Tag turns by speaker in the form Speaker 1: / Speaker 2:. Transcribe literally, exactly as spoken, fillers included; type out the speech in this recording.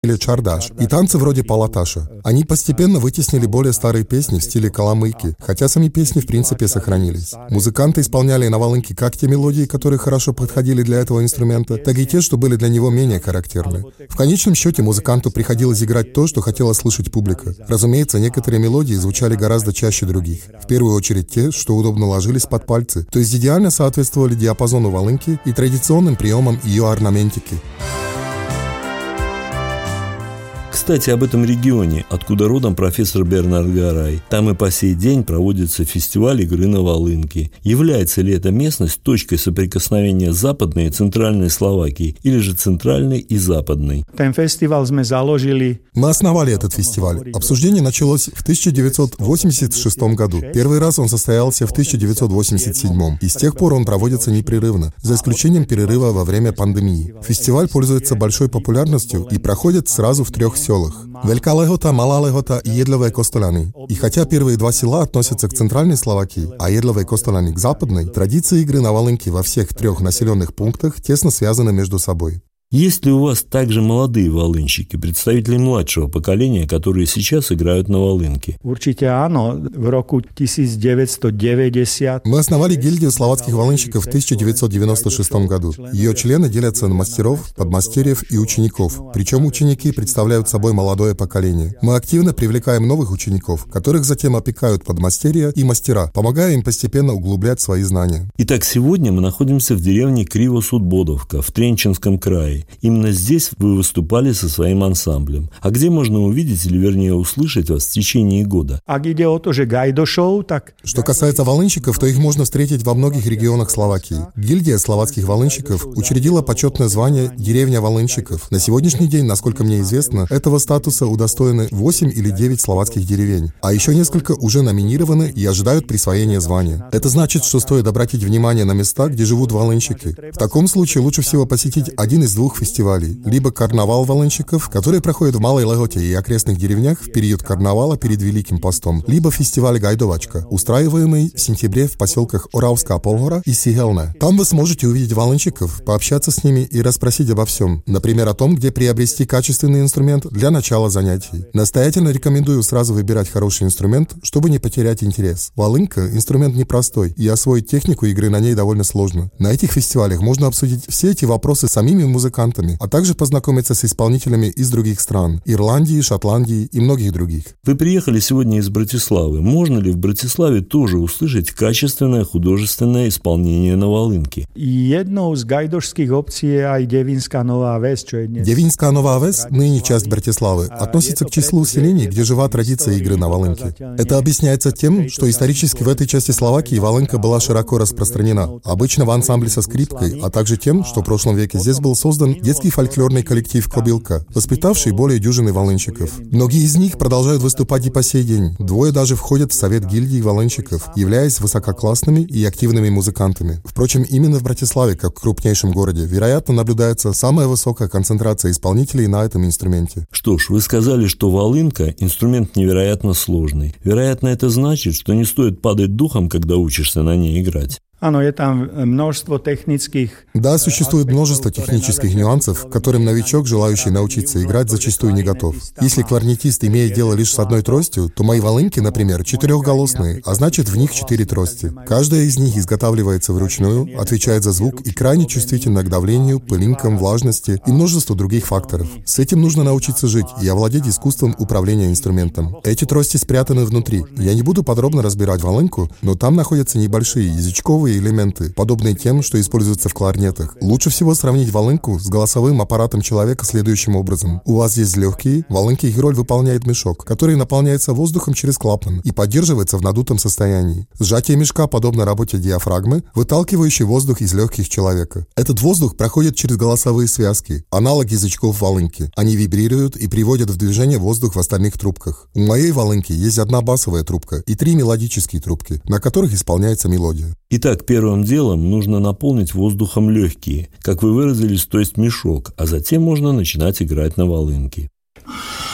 Speaker 1: или чардаш, и танцы вроде палаташа. Они постепенно вытеснили более старые песни в стиле каламыки, хотя сами песни в принципе сохранились. Музыканты исполняли на волынке как те мелодии, которые хорошо подходили для этого инструмента, так и те, что были для него менее характерны. В конечном счете музыканту приходилось играть то, что хотела слышать публика. Разумеется, некоторые мелодии звучали гораздо чаще других. В первую очередь те, что удобно ложились под пальцы, то есть идеально соответствовали диапазону волынки и традиционным приемам ее орнаментики.
Speaker 2: Кстати, об этом регионе, откуда родом профессор Бернард Гарай. Там и по сей день проводится фестиваль игры на волынке. Является ли эта местность точкой соприкосновения Западной и Центральной Словакии, или же Центральной и Западной?
Speaker 1: Мы основали этот фестиваль. Обсуждение началось в тысяча девятьсот восемьдесят шестом году. Первый раз он состоялся в тысяча девятьсот восемьдесят седьмом. И с тех пор он проводится непрерывно, за исключением перерыва во время пандемии. Фестиваль пользуется большой популярностью и проходит сразу в трех селах. Велика Лехота, Мала Лехота и Едловые Костеляны. И хотя первые два села относятся к центральной Словакии, а Едловые Костеляны к западной, традиции игры на волынке во всех трех населенных пунктах тесно связаны между собой.
Speaker 2: Есть ли у вас также молодые волынщики, представители младшего поколения, которые сейчас играют на волынке?
Speaker 1: Мы основали гильдию словацких волынщиков в тысяча девятьсот девяносто шестом году. Ее члены делятся на мастеров, подмастерьев и учеников. Причем ученики представляют собой молодое поколение. Мы активно привлекаем новых учеников, которых затем опекают подмастерья и мастера, помогая им постепенно углублять свои знания.
Speaker 2: Итак, сегодня мы находимся в деревне Криво-Судбодовка в Тренчинском крае. Именно здесь вы выступали со своим ансамблем. А где можно увидеть, или вернее услышать вас в течение года?
Speaker 1: Что касается волынщиков, то их можно встретить во многих регионах Словакии. Гильдия словацких волынщиков учредила почетное звание «Деревня волынщиков». На сегодняшний день, насколько мне известно, этого статуса удостоены восемь или девять словацких деревень. А еще несколько уже номинированы и ожидают присвоения звания. Это значит, что стоит обратить внимание на места, где живут волынщики. В таком случае лучше всего посетить один из двух фестивалей. Либо карнавал волынщиков, который проходит в Малой Лехоте и окрестных деревнях в период карнавала перед Великим постом, либо фестиваль Гайдовачка, устраиваемый в сентябре в поселках Оравская Полгора и Сигелне. Там вы сможете увидеть волынщиков, пообщаться с ними и расспросить обо всем. Например, о том, где приобрести качественный инструмент для начала занятий. Настоятельно рекомендую сразу выбирать хороший инструмент, чтобы не потерять интерес. Волынка – инструмент непростой, и освоить технику игры на ней довольно сложно. На этих фестивалях можно обсудить все эти вопросы с самими музыкантами, а также познакомиться с исполнителями из других стран – Ирландии, Шотландии и многих других.
Speaker 2: Вы приехали сегодня из Братиславы. Можно ли в Братиславе тоже услышать качественное художественное исполнение на волынке?
Speaker 1: Девинская Новая Вес, ныне часть Братиславы, относится к числу селений, где жива традиция игры на волынке. Это объясняется тем, что исторически в этой части Словакии волынка была широко распространена, обычно в ансамбле со скрипкой, а также тем, что в прошлом веке здесь был создан детский фольклорный коллектив «Кобилка», воспитавший более дюжины волынщиков. Многие из них продолжают выступать и по сей день. Двое даже входят в совет гильдии волынщиков, являясь высококлассными и активными музыкантами. Впрочем, именно в Братиславе, как в крупнейшем городе, вероятно, наблюдается самая высокая концентрация исполнителей на этом инструменте.
Speaker 2: Что ж, вы сказали, что волынка – инструмент невероятно сложный. Вероятно, это значит, что не стоит падать духом, когда учишься на ней играть.
Speaker 1: Да, существует множество технических нюансов, к которым новичок, желающий научиться играть, зачастую не готов. Если кларнетист имеет дело лишь с одной тростью, то мои волынки, например, четырехголосные, а значит в них четыре трости. Каждая из них изготавливается вручную, отвечает за звук и крайне чувствительна к давлению, пылинкам, влажности и множеству других факторов. С этим нужно научиться жить и овладеть искусством управления инструментом. Эти трости спрятаны внутри. Я не буду подробно разбирать волынку, но там находятся небольшие язычковые элементы, подобные тем, что используются в кларнетах. Лучше всего сравнить волынку с голосовым аппаратом человека следующим образом. У вас есть легкие, в волынке их роль выполняет мешок, который наполняется воздухом через клапан и поддерживается в надутом состоянии. Сжатие мешка подобно работе диафрагмы, выталкивающей воздух из легких человека. Этот воздух проходит через голосовые связки, аналог язычков волынки. Они вибрируют и приводят в движение воздух в остальных трубках. У моей волынки есть одна басовая трубка и три мелодические трубки, на которых исполняется мелодия.
Speaker 2: Итак, первым делом нужно наполнить воздухом легкие, как вы выразились, то есть мешок, а затем можно начинать играть на волынке.